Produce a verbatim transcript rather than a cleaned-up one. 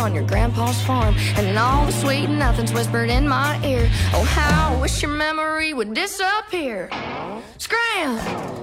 on your grandpa's farm, and all the sweet nothings whispered in my ear. Oh, how I wish your memory would disappear. Scram!